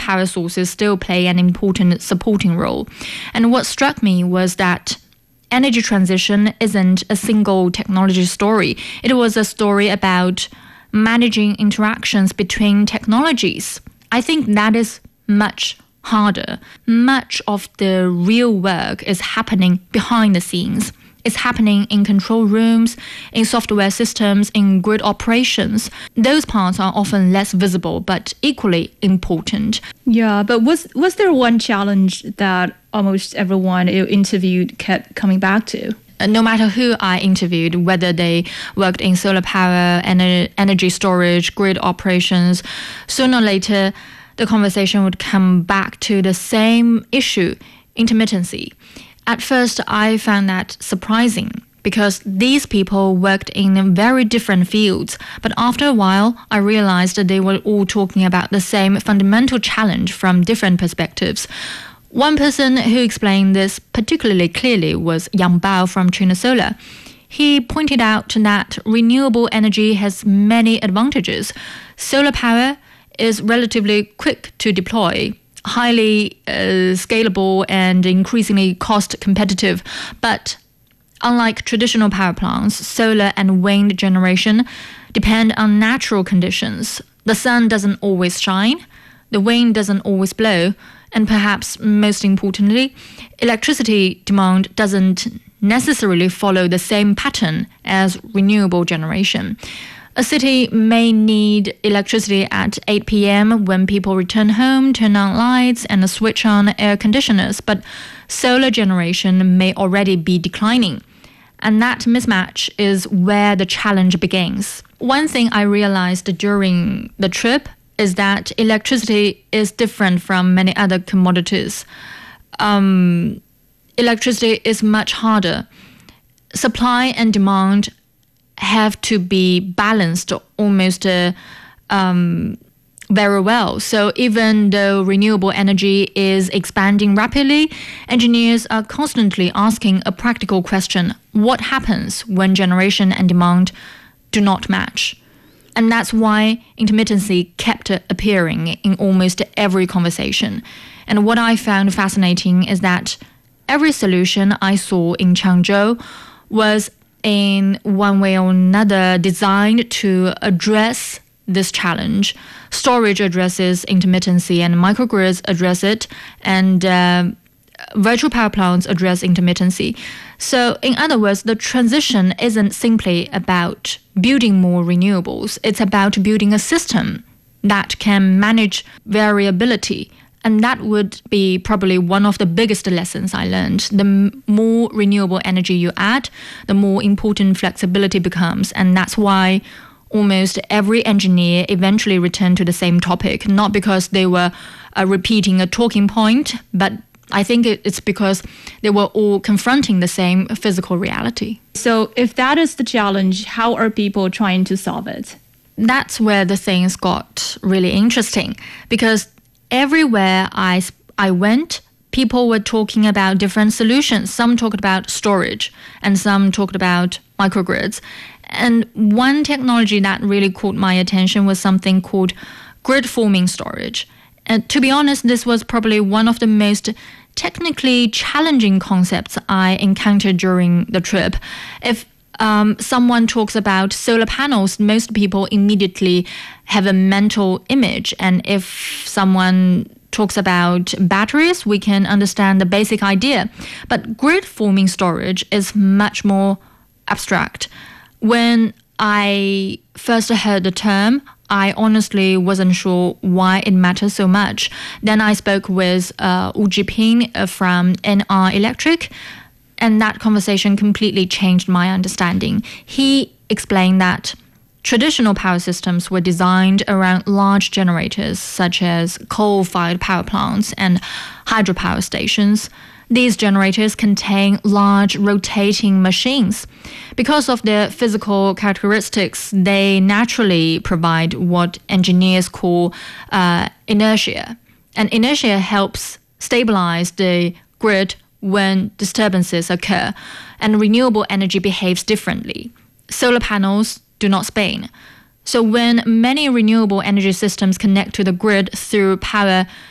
power sources still play an important supporting role. And what struck me was that energy transition isn't a single technology story. It was a story about managing interactions between technologies. I think that is much harder. Much of the real work is happening behind the scenes. It's happening in control rooms, in software systems, in grid operations. Those parts are often less visible, but equally important. Yeah, but was there one challenge that almost everyone you interviewed kept coming back to? No matter who I interviewed, whether they worked in solar power, energy storage, grid operations, sooner or later, the conversation would come back to the same issue, intermittency. At first, I found that surprising because these people worked in very different fields. But after a while, I realized that they were all talking about the same fundamental challenge from different perspectives. One person who explained this particularly clearly was Yang Bao from China Solar. He pointed out that renewable energy has many advantages. Solar power is relatively quick to deploy, highly scalable and increasingly cost competitive. But unlike traditional power plants, solar and wind generation depend on natural conditions. The sun doesn't always shine, the wind doesn't always blow, and perhaps most importantly, electricity demand doesn't necessarily follow the same pattern as renewable generation. A city may need electricity at 8 p.m. when people return home, turn on lights, and switch on air conditioners, but solar generation may already be declining. And that mismatch is where the challenge begins. One thing I realized during the trip is that electricity is different from many other commodities. Electricity is much harder. Supply and demand have to be balanced almost very well. So even though renewable energy is expanding rapidly, engineers are constantly asking a practical question: what happens when generation and demand do not match? And that's why intermittency kept appearing in almost every conversation. And what I found fascinating is that every solution I saw in Changzhou was in one way or another designed to address this challenge. Storage addresses intermittency and microgrids address it, and virtual power plants address intermittency. So in other words, the transition isn't simply about building more renewables. It's about building a system that can manage variability. And that would be probably one of the biggest lessons I learned. The more renewable energy you add, the more important flexibility becomes. And that's why almost every engineer eventually returned to the same topic, not because they were repeating a talking point, but I think it's because they were all confronting the same physical reality. So if that is the challenge, how are people trying to solve it? That's where the things got really interesting, because everywhere I went, people were talking about different solutions. Some talked about storage, and some talked about microgrids. And one technology that really caught my attention was something called grid-forming storage. And to be honest, this was probably one of the most technically challenging concepts I encountered during the trip. If someone talks about solar panels, most people immediately have a mental image. And if someone talks about batteries, we can understand the basic idea. But grid-forming storage is much more abstract. When I first heard the term, I honestly wasn't sure why it matters so much. Then I spoke with Wu Jiping from NR Electric, and that conversation completely changed my understanding. He explained that traditional power systems were designed around large generators, such as coal-fired power plants and hydropower stations. These generators contain large rotating machines. Because of their physical characteristics, they naturally provide what engineers call inertia. And inertia helps stabilize the grid when disturbances occur. And renewable energy behaves differently. Solar panels do not spin. So when many renewable energy systems connect to the grid through power